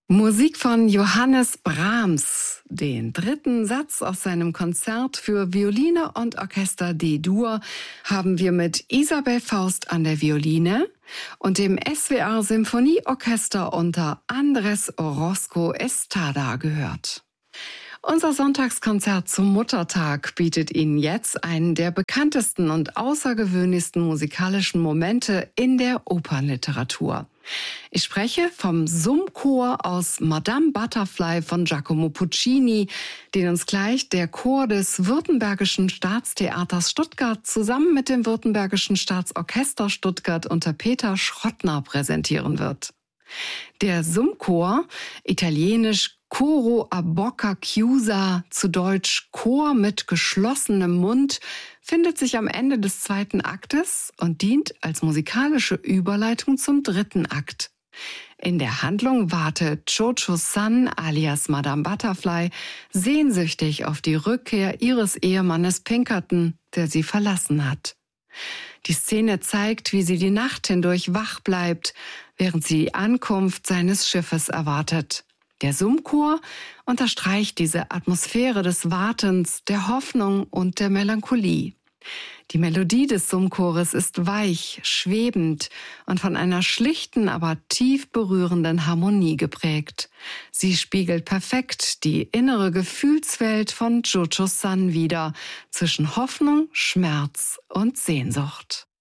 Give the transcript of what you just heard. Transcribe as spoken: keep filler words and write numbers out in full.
Musik von Johannes Brahms. Den dritten Satz aus seinem Konzert für Violine und Orchester D-Dur haben wir mit Isabel Faust an der Violine und dem S W R Symphonieorchester unter Andrés Orozco Estada gehört. Unser Sonntagskonzert zum Muttertag bietet Ihnen jetzt einen der bekanntesten und außergewöhnlichsten musikalischen Momente in der Opernliteratur. Ich spreche vom Summchor aus Madame Butterfly von Giacomo Puccini, den uns gleich der Chor des Württembergischen Staatstheaters Stuttgart zusammen mit dem Württembergischen Staatsorchester Stuttgart unter Peter Schrottner präsentieren wird. Der Summchor, italienisch Coro a bocca chiusa, zu Deutsch Chor mit geschlossenem Mund, findet sich am Ende des zweiten Aktes und dient als musikalische Überleitung zum dritten Akt. In der Handlung wartet Cho-Cho-San alias Madame Butterfly sehnsüchtig auf die Rückkehr ihres Ehemannes Pinkerton, der sie verlassen hat. Die Szene zeigt, wie sie die Nacht hindurch wach bleibt, während sie die Ankunft seines Schiffes erwartet. Der Summchor unterstreicht diese Atmosphäre des Wartens, der Hoffnung und der Melancholie. Die Melodie des Summchores ist weich, schwebend und von einer schlichten, aber tief berührenden Harmonie geprägt. Sie spiegelt perfekt die innere Gefühlswelt von Cho-Cho-San wider, zwischen Hoffnung, Schmerz und Sehnsucht.